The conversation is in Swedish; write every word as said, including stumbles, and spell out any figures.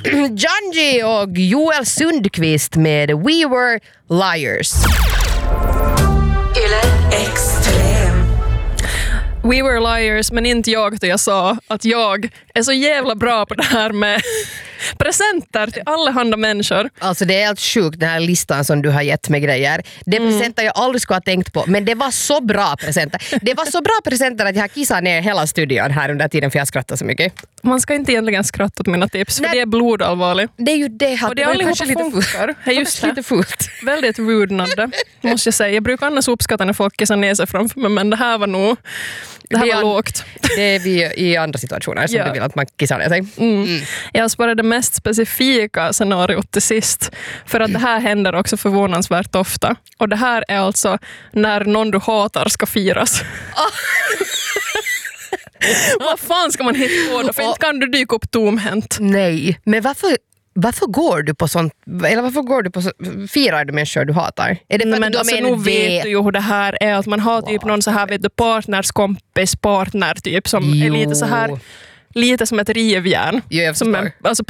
Junji och Joel Sundqvist med We Were Liars. Yle Extrem. We were liars, men inte jag då jag sa att jag är så jävla bra på det här med presenter till alla handa människor. Alltså det är helt sjukt den här listan som du har gett mig grejer. Det är mm. presenter jag aldrig skulle ha tänkt på, men det var så bra presenter. Det var så bra presenter att jag har kissat ner hela studion här under tiden för jag skrattar så mycket. Man ska inte egentligen skratta åt mina tips, för Nej. det är blodallvarligt. Det är ju det här. Och det är allihopa lite funkar. Hey, just det. Lite fullt. Väldigt rudnande, måste jag säga. Jag brukar annars uppskatta när folk kissar ner sig framför mig, men det här var nog det här det var an- lågt. Det är vi i andra situationer som ja. du vill att man kissar ner sig. Mm. Mm. Jag sparade det mest specifika scenariot till sist, för att det här händer också förvånansvärt ofta. Och det här är alltså när någon du hatar ska firas. Vad fan ska man hitta på då? För inte kan du dyka upp tomhänt. Nej, men varför... Varför går du på sånt, eller varför går du på så, firar du människor du hatar? Är det för men att du alltså, nu vet du ju hur det här är, att man har typ wow. någon så här, vet du, partners kompis partner typ som jo. är lite så här, lite som ett rivjärn. Jo, som är, alltså